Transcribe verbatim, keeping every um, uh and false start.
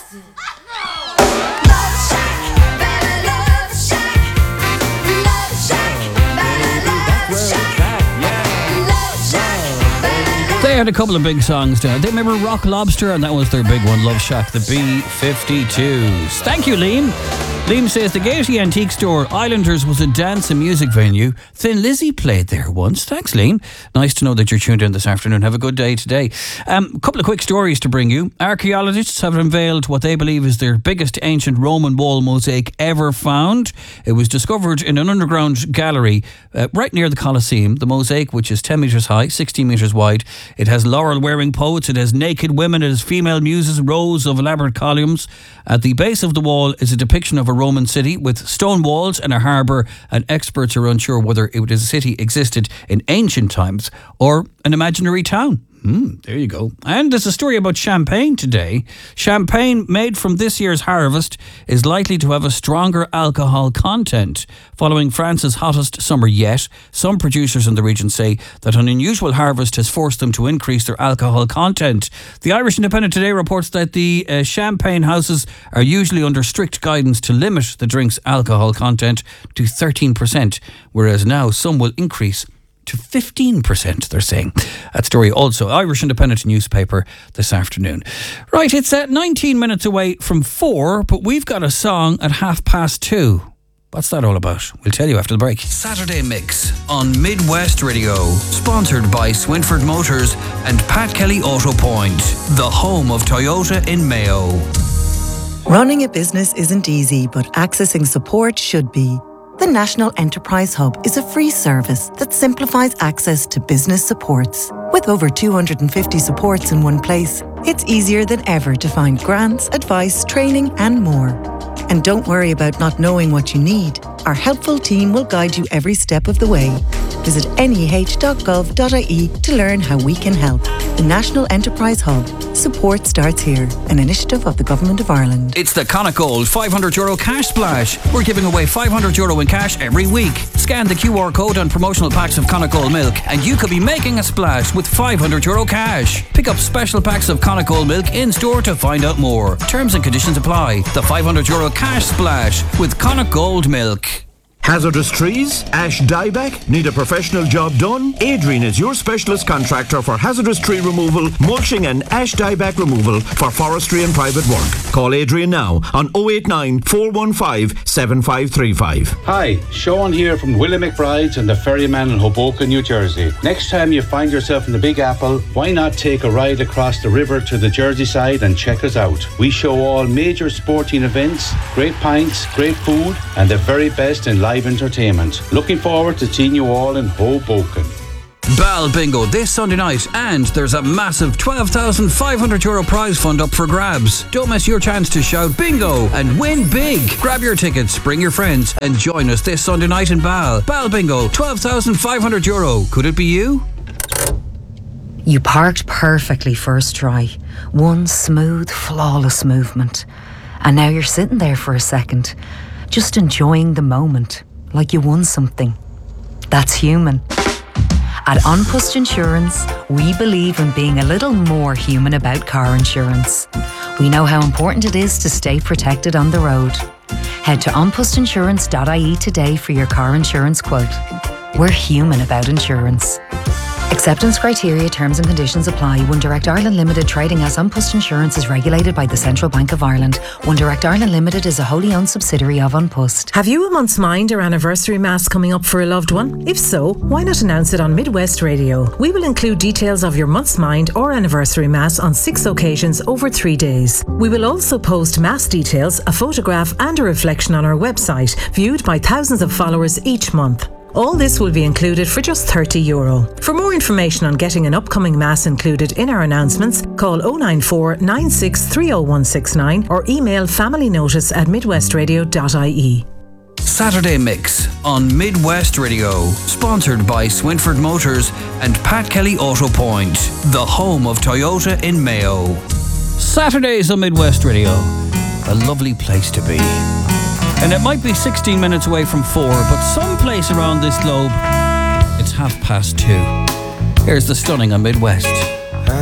They had a couple of big songs down. They remember Rock Lobster, and that was their big one, Love Shack, the B fifty-twos. Thank you, Liam. Liam says the Gaiety Antique Store, Islanders, was a dance and music venue. Thin Lizzy played there once. Thanks, Liam. Nice to know that you're tuned in this afternoon. Have a good day today. Um, a couple of quick stories to bring you. Archaeologists have unveiled what they believe is their biggest ancient Roman wall mosaic ever found. It was discovered in an underground gallery uh, right near the Colosseum. The mosaic, which is ten metres high, sixteen metres wide. It has laurel-wearing poets. It has naked women. It has female muses, rows of elaborate columns. At the base of the wall is a depiction of a Roman city with stone walls and a harbour, and experts are unsure whether it was a city existed in ancient times or an imaginary town. Hmm, there you go. And there's a story about champagne today. Champagne made from this year's harvest is likely to have a stronger alcohol content. Following France's hottest summer yet, some producers in the region say that an unusual harvest has forced them to increase their alcohol content. The Irish Independent today reports that the uh, champagne houses are usually under strict guidance to limit the drink's alcohol content to thirteen percent, whereas now some will increase to fifteen percent, they're saying. That story also, Irish Independent newspaper this afternoon. Right, it's at nineteen minutes away from four, but we've got a song at half past two. What's that all about? We'll tell you after the break. Saturday Mix on Midwest Radio, sponsored by Swinford Motors and Pat Kelly Auto Point, the home of Toyota in Mayo. Running a business isn't easy, but accessing support should be. The National Enterprise Hub is a free service that simplifies access to business supports. With over two hundred fifty supports in one place, it's easier than ever to find grants, advice, training, and more. And don't worry about not knowing what you need. Our helpful team will guide you every step of the way. Visit n e h dot gov dot i e to learn how we can help. The National Enterprise Hub. Support starts here. An initiative of the Government of Ireland. It's the Connacht Gold five hundred euro cash splash. We're giving away five hundred euro in cash every week. Scan the Q R code on promotional packs of Connacht Gold milk and you could be making a splash with five hundred euro cash. Pick up special packs of Connacht Gold milk in store to find out more. Terms and conditions apply. The five hundred euro cash splash with Connacht Gold milk. Hazardous trees? Ash dieback? Need a professional job done? Adrian is your specialist contractor for hazardous tree removal, mulching and ash dieback removal for forestry and private work. Call Adrian now on oh eight nine, four one five, seven five three five. Hi, Sean here from Willie McBride's and the Ferryman in Hoboken, New Jersey. Next time you find yourself in the Big Apple, why not take a ride across the river to the Jersey side and check us out? We show all major sporting events, great pints, great food, and the very best in live entertainment. Looking forward to seeing you all in Hoboken. Bal Bingo this Sunday night, and there's a massive twelve thousand five hundred euro prize fund up for grabs. Don't miss your chance to shout bingo and win big. Grab your tickets, bring your friends and join us this Sunday night in Bal. Bal Bingo, twelve thousand five hundred euro. Could it be you? You parked perfectly first try. One smooth, flawless movement. And now you're sitting there for a second, just enjoying the moment, like you won something. That's human. At An Post Insurance, we believe in being a little more human about car insurance. We know how important it is to stay protected on the road. Head to an post insurance dot i e today for your car insurance quote. We're human about insurance. Acceptance criteria, terms and conditions apply. One Direct Ireland Limited, trading as An Post Insurance, is regulated by the Central Bank of Ireland. One Direct Ireland Limited is a wholly owned subsidiary of An Post. Have you a month's mind or anniversary mass coming up for a loved one? If so, why not announce it on Midwest Radio? We will include details of your month's mind or anniversary mass on six occasions over three days. We will also post mass details, a photograph and a reflection on our website, viewed by thousands of followers each month. All this will be included for just thirty euro. For more information on getting an upcoming mass included in our announcements, call oh nine four, nine six three oh one six nine or email familynotice at midwest radio dot i e. Saturday Mix on Midwest Radio, sponsored by Swinford Motors and Pat Kelly Auto Point, the home of Toyota in Mayo. Saturdays on Midwest Radio, a lovely place to be. And it might be sixteen minutes away from four, but someplace around this globe, it's half past two. Here's the Stunning on Midwest.